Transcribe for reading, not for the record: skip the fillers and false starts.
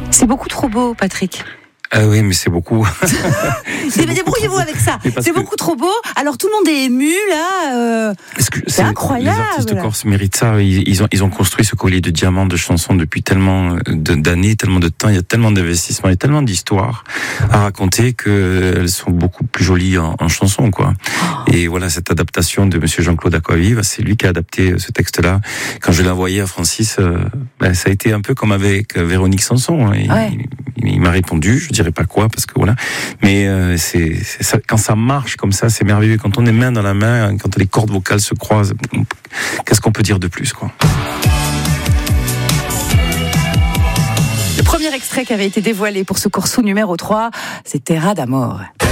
C'est beaucoup trop beau, Patrick. Ah oui, mais c'est beaucoup. Débrouillez-vous avec ça. C'est beaucoup trop beau. Alors tout le monde est ému là. C'est incroyable. Les artistes corses méritent ça. Ils ont construit ce collier de diamants de chansons depuis tellement d'années, tellement de temps. Il y a tellement d'investissements, il y a tellement d'histoires à raconter qu'elles sont beaucoup plus jolies en chansons, quoi. Et voilà, cette adaptation de Monsieur Jean-Claude Aquaviva, c'est lui qui a adapté ce texte-là. Quand je l'ai envoyé à Francis, ça a été un peu comme avec Véronique Sanson. Il m'a répondu, je dirais pas quoi, parce que voilà. Mais c'est ça, quand ça marche comme ça, c'est merveilleux. Quand on est main dans la main, quand les cordes vocales se croisent, qu'est-ce qu'on peut dire de plus, quoi. Le premier extrait qui avait été dévoilé pour ce Corso numéro 3, c'est Terra d'Amore.